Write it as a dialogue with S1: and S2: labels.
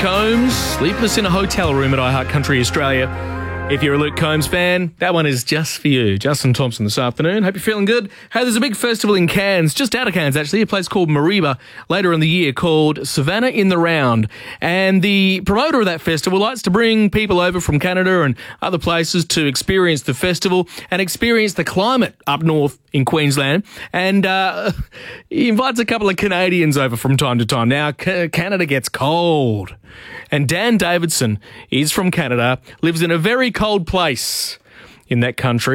S1: Combs, Sleepless in a Hotel Room at iHeart Country Australia. If you're a Luke Combs fan, that one is just for you. Justin Thompson this afternoon. Hope you're feeling good. Hey, there's a big festival in Cairns, just out of Cairns actually, a place called Mareeba, later in the year, called Savannah in the Round. And the promoter of that festival likes to bring people over from Canada and other places to experience the festival and experience the climate up north in Queensland. And he invites a couple of Canadians over from time to time. Now, Canada gets cold. And Dan Davidson is from Canada, lives in a very cold place in that country.